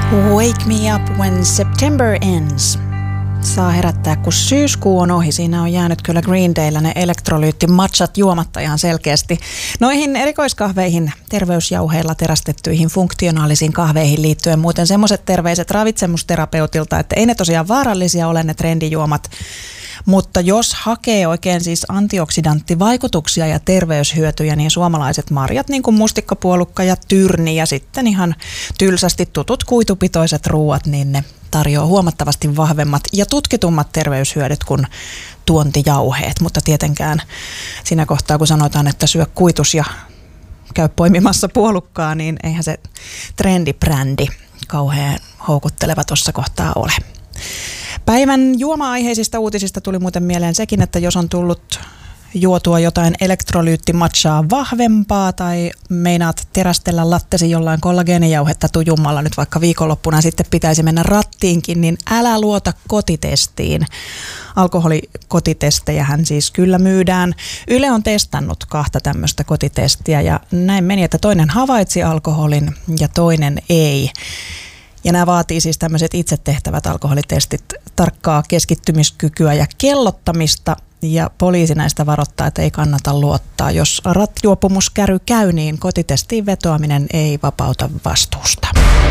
Wake me up when September ends. Saa herättää, kun syyskuu on ohi. Siinä on jäänyt kyllä Green Dayllä ne elektrolyytti-matchat juomatta ihan selkeästi. Noihin erikoiskahveihin, terveysjauheilla terästettyihin funktionaalisiin kahveihin liittyen muuten semmoiset terveiset ravitsemusterapeutilta, että ei ne tosiaan vaarallisia ole ne trendijuomat. Mutta jos hakee oikein siis antioksidanttivaikutuksia ja terveyshyötyjä, niin suomalaiset marjat, niin kuin mustikkapuolukka ja tyrni ja sitten ihan tylsästi tutut kuitupitoiset ruuat, niin ne tarjoaa huomattavasti vahvemmat ja tutkitummat terveyshyödyt kuin tuontijauheet. Mutta tietenkään siinä kohtaa, kun sanotaan, että syö kuitus ja käy poimimassa puolukkaa, niin eihän se trendibrändi kauhean houkutteleva tuossa kohtaa ole. Päivän juoma-aiheisista uutisista tuli muuten mieleen sekin, että jos on tullut juotua jotain elektrolyyttimatchaa vahvempaa tai meinaat terästellä lattesi jollain kollageenijauhetta tujummalla nyt vaikka viikonloppuna sitten pitäisi mennä rattiinkin, niin älä luota kotitestiin. Alkoholikotitestejähän siis kyllä myydään. Yle on testannut 2 tämmöistä kotitestiä ja näin meni, että toinen havaitsi alkoholin ja toinen ei. Ja nämä vaatii siis tämmöiset itse tehtävät alkoholitestit, tarkkaa keskittymiskykyä ja kellottamista. Ja poliisi näistä varoittaa, että ei kannata luottaa. Jos rattijuopumuskäry käy, niin kotitestiin vetoaminen ei vapauta vastuusta.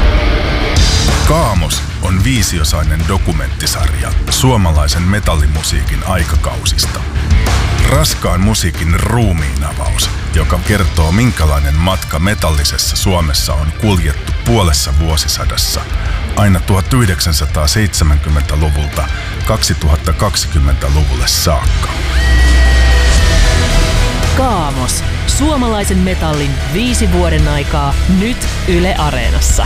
Kaamos on 5-osainen dokumenttisarja suomalaisen metallimusiikin aikakausista. Raskaan musiikin ruumiinavaus, joka kertoo minkälainen matka metallisessa Suomessa on kuljettu puolessa vuosisadassa aina 1970-luvulta 2020-luvulle saakka. Kaamos. Suomalaisen metallin 5 vuoden aikaa nyt Yle Areenassa.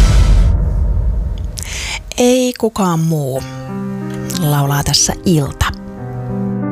Ei kukaan muu, laulaa tässä Ilta.